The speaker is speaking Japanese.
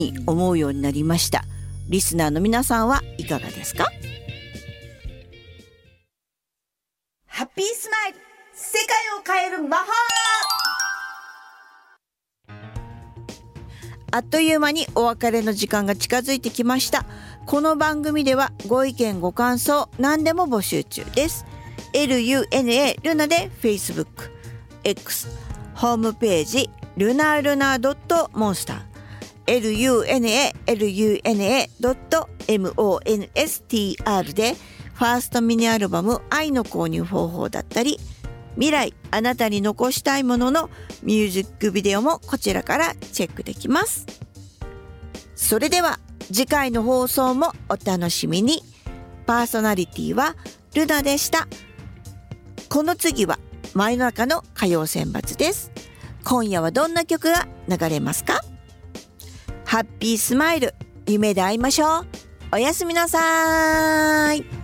思うようになりました。リスナーの皆さんはいかがですか？ ハッピースマイル、世界を変える魔法。 あっという間にお別れの時間が近づいてきました。この番組ではご意見ご感想何でも募集中です。LUNA ルナで Facebook、X、ホームページルナ.monster、LUNA.monster でファーストミニアルバム愛の購入方法だったり、未来あなたに残したいもののミュージックビデオもこちらからチェックできます。それでは次回の放送もお楽しみに。パーソナリティはルナでした。この次は真夜中の歌謡選抜です。今夜はどんな曲が流れますか？ハッピースマイル、夢で会いましょう。おやすみなさい。